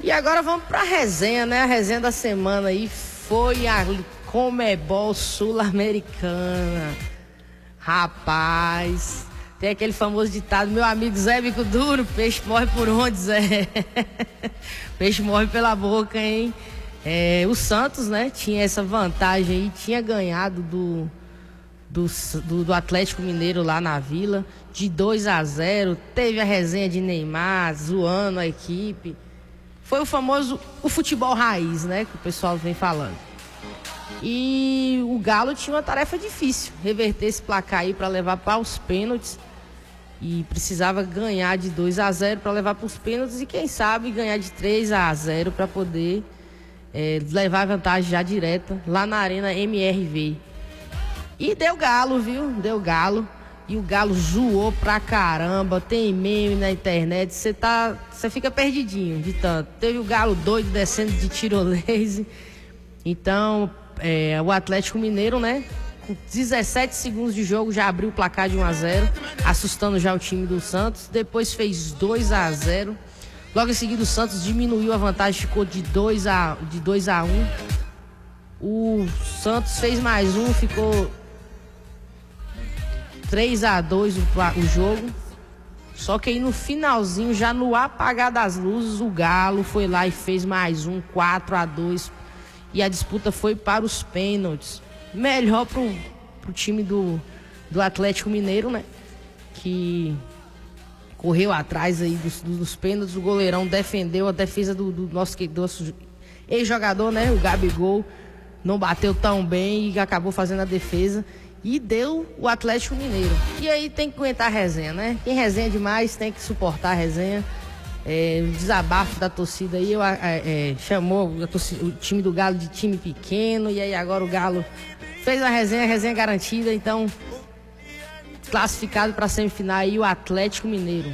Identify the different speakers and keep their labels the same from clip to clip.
Speaker 1: E agora vamos pra resenha, né? A resenha da semana aí foi a Conmebol Sul-Americana. Rapaz, tem aquele famoso ditado, meu amigo Zé Bico Duro, peixe morre por onde, Zé? Peixe morre pela boca, hein? O Santos, né, tinha essa vantagem aí, tinha ganhado do Atlético Mineiro lá na Vila, de 2-0, teve a resenha de Neymar, zoando a equipe. Foi o famoso, o futebol raiz, né, que o pessoal vem falando. E o Galo tinha uma tarefa difícil, reverter esse placar aí para levar para os pênaltis. E precisava ganhar de 2-0 para levar para os pênaltis e quem sabe ganhar de 3-0 para poder levar a vantagem já direta lá na Arena MRV. E deu Galo, viu? Deu Galo. E o Galo zoou pra caramba. Tem meme na internet. Você fica perdidinho de tanto. Teve o Galo doido descendo de tirolese. Então, o Atlético Mineiro, né? Com 17 segundos de jogo já abriu o placar de 1-0, assustando já o time do Santos. Depois fez 2-0. Logo em seguida o Santos diminuiu a vantagem, ficou de 2-1. O Santos fez mais um, ficou 3-2 o jogo. Só que aí no finalzinho, já no apagar das luzes, o Galo foi lá e fez mais um, 4-2. E a disputa foi para os pênaltis. Melhor pro time do Atlético Mineiro, né? Que correu atrás aí dos pênaltis. O goleirão defendeu a defesa do nosso ex-jogador, né? O Gabigol não bateu tão bem e acabou fazendo a defesa. E deu o Atlético Mineiro. E aí tem que aguentar a resenha, né? Quem resenha demais tem que suportar a resenha. O desabafo da torcida aí chamou o time do Galo de time pequeno. E aí agora o Galo fez a resenha garantida. Então, classificado para a semifinal aí o Atlético Mineiro.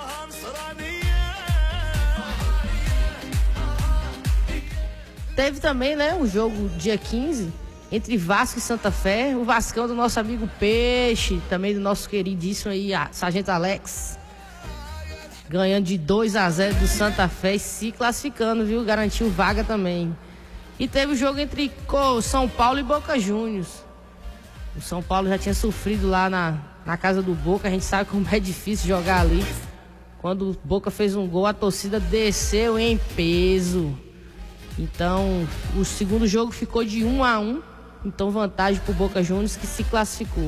Speaker 1: Teve também, né, o jogo dia 15 entre Vasco e Santa Fé. O Vascão do nosso amigo Peixe, também do nosso queridíssimo aí, Sargento Alex, ganhando de 2-0 do Santa Fé e se classificando, viu? Garantiu vaga também. E teve o jogo entre São Paulo e Boca Juniors. O São Paulo já tinha sofrido lá na casa do Boca. A gente sabe como é difícil jogar ali. Quando o Boca fez um gol, a torcida desceu em peso. Então, o segundo jogo ficou de 1-1. Então, vantagem pro Boca Juniors, que se classificou.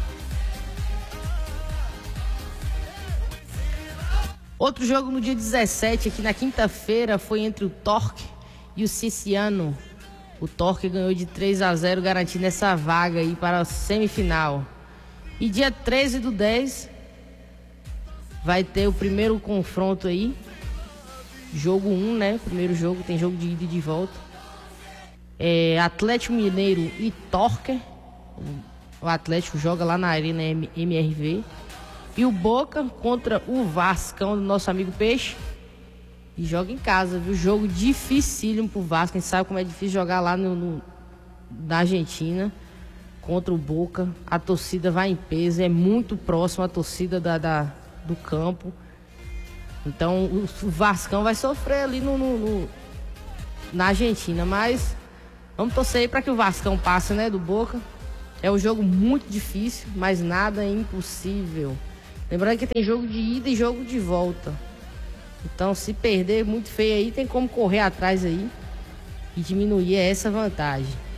Speaker 1: Outro jogo no dia 17, aqui na quinta-feira, foi entre o Torque e o Cinciano. O Torque ganhou de 3-0, garantindo essa vaga aí para a semifinal. E dia 13/10 vai ter o primeiro confronto aí. Jogo 1, né? Primeiro jogo, tem jogo de ida e de volta. Atlético Mineiro e Torque. O Atlético joga lá na Arena MRV. E o Boca contra o Vascão do nosso amigo Peixe. E joga em casa, viu? Jogo dificílimo pro Vasco. A gente sabe como é difícil jogar lá na Argentina contra o Boca. A torcida vai em peso, é muito próximo a torcida do campo. Então o Vascão vai sofrer ali na Argentina. Mas vamos torcer aí para que o Vascão passe, né, do Boca. É um jogo muito difícil, mas nada é impossível. Lembrando que tem jogo de ida e jogo de volta. Então, se perder muito feio aí, tem como correr atrás aí e diminuir essa vantagem.